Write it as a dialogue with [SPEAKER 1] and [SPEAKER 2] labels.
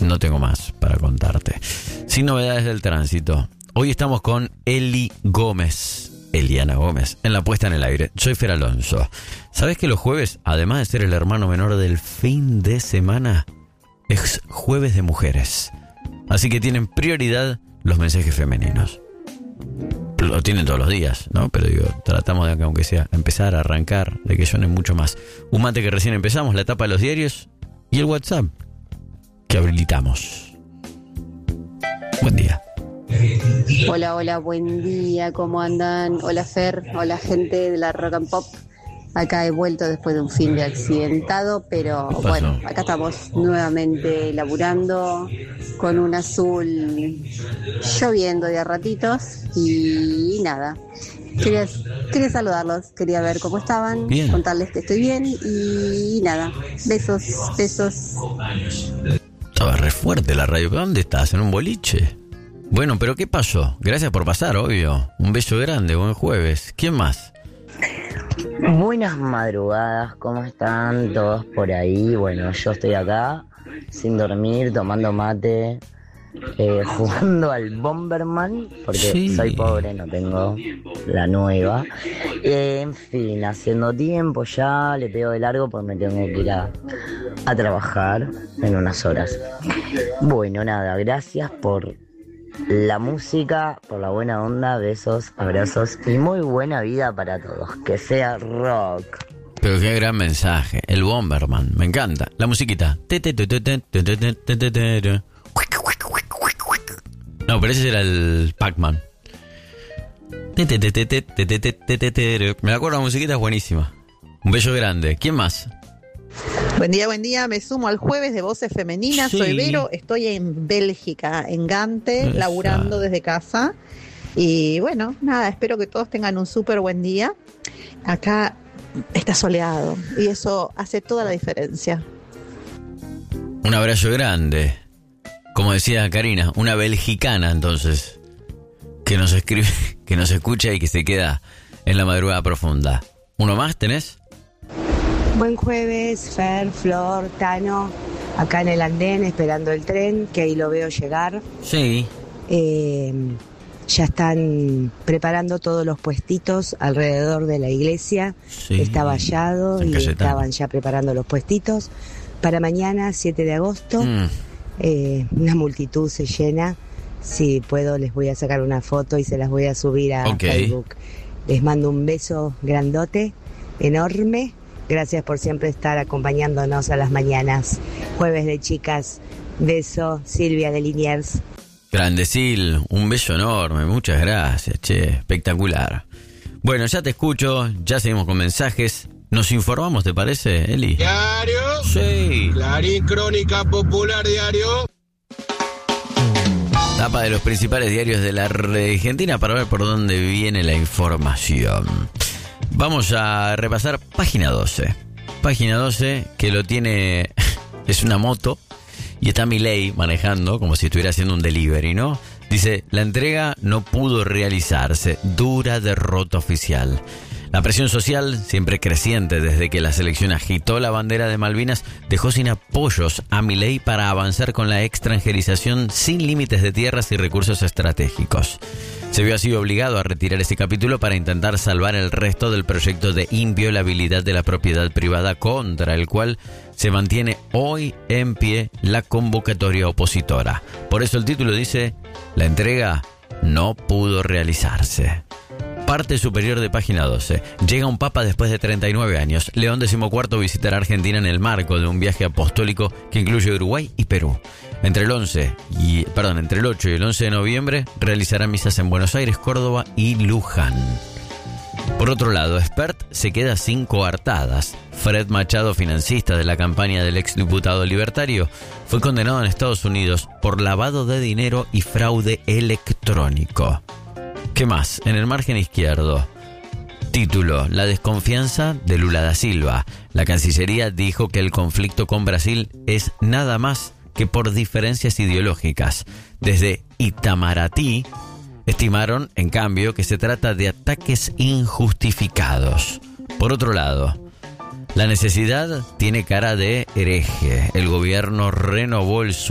[SPEAKER 1] No tengo más para contarte. Sin novedades del tránsito. Hoy estamos con Eliana Gómez, en la puesta en el aire. Soy Fer Alonso. ¿Sabés que los jueves, además de ser el hermano menor del fin de semana, es jueves de mujeres? Así que tienen prioridad los mensajes femeninos. Lo tienen todos los días, ¿no? Pero digo, tratamos de que, aunque sea, empezar a arrancar, de que suene mucho más. Un mate que recién empezamos, la etapa de los diarios y el WhatsApp que habilitamos. Buen día.
[SPEAKER 2] Hola, buen día, ¿cómo andan? Hola Fer, hola gente de la Rock and Pop. Acá he vuelto después de un fin de accidentado, pero bueno, acá estamos nuevamente laburando con un azul lloviendo de a ratitos y nada. Quería saludarlos, quería ver cómo estaban,
[SPEAKER 1] bien.
[SPEAKER 2] Contarles que estoy bien y nada, besos.
[SPEAKER 1] Estaba re fuerte la radio. ¿Dónde estás? ¿En un boliche? Bueno, pero ¿qué pasó? Gracias por pasar, obvio. Un beso grande, buen jueves. ¿Quién más?
[SPEAKER 3] Buenas madrugadas, ¿cómo están todos por ahí? Bueno, yo estoy acá, sin dormir, tomando mate, jugando al Bomberman, porque soy pobre, no tengo la nueva. En fin, haciendo tiempo ya, le pego de largo porque me tengo que ir a trabajar en unas horas. Bueno, nada, gracias por la música, por la buena onda, besos, abrazos y muy buena vida para todos. Que sea rock.
[SPEAKER 1] Pero qué gran mensaje. El Bomberman, me encanta. La musiquita. No, pero ese era el Pac-Man. Me acuerdo, la musiquita es buenísima. Un beso grande. ¿Quién más?
[SPEAKER 4] Buen día, me sumo al jueves de Voces Femeninas.
[SPEAKER 1] Sí.
[SPEAKER 4] Soy Vero, estoy en Bélgica, en Gante, laburando desde casa. Y bueno, nada, espero que todos tengan un súper buen día. Acá está soleado y eso hace toda la diferencia.
[SPEAKER 1] Un abrazo grande. Como decía Karina, una belgicana entonces, que nos escribe, que nos escucha y que se queda en la madrugada profunda. ¿Uno más tenés?
[SPEAKER 5] Buen jueves, Fer, Flor, Tano, acá en el andén esperando el tren, que ahí lo veo llegar.
[SPEAKER 1] Sí.
[SPEAKER 5] Ya están preparando todos los puestitos alrededor de la iglesia.
[SPEAKER 1] Sí.
[SPEAKER 5] Está vallado y estaban ya preparando los puestitos. Para mañana, 7 de agosto, una multitud se llena. Si puedo, les voy a sacar una foto y se las voy a subir a Facebook. Les mando un beso grandote, enorme. Gracias por siempre estar acompañándonos a las mañanas. Jueves de chicas. Beso, Silvia de Liniers.
[SPEAKER 1] Grande Sil, un beso enorme. Muchas gracias, che. Espectacular. Bueno, ya te escucho. Ya seguimos con mensajes. Nos informamos, ¿te parece, Eli?
[SPEAKER 6] ¿Diario?
[SPEAKER 1] Sí.
[SPEAKER 6] Clarín, Crónica Popular, Diario.
[SPEAKER 1] Tapa de los principales diarios de la Argentina para ver por dónde viene la información. Vamos a repasar página 12. Página 12 que lo tiene... es una moto y está Milei manejando como si estuviera haciendo un delivery, ¿no? Dice, la entrega no pudo realizarse. Dura derrota oficial. La presión social, siempre creciente desde que la selección agitó la bandera de Malvinas, dejó sin apoyos a Milei para avanzar con la extranjerización sin límites de tierras y recursos estratégicos. Se vio así obligado a retirar ese capítulo para intentar salvar el resto del proyecto de inviolabilidad de la propiedad privada, contra el cual se mantiene hoy en pie la convocatoria opositora. Por eso el título dice, la entrega no pudo realizarse. Parte superior de página 12. Llega un papa después de 39 años. León XIV visitará Argentina en el marco de un viaje apostólico que incluye Uruguay y Perú. Entre el 8 y el 11 de noviembre realizará misas en Buenos Aires, Córdoba y Luján. Por otro lado, Spert se queda sin coartadas. Fred Machado, financista de la campaña del exdiputado libertario, fue condenado en Estados Unidos por lavado de dinero y fraude electrónico. ¿Qué más? En el margen izquierdo. Título, la desconfianza de Lula da Silva. La Cancillería dijo que el conflicto con Brasil es nada más que por diferencias ideológicas. Desde Itamaraty estimaron, en cambio, que se trata de ataques injustificados. Por otro lado, la necesidad tiene cara de hereje. El gobierno renovó el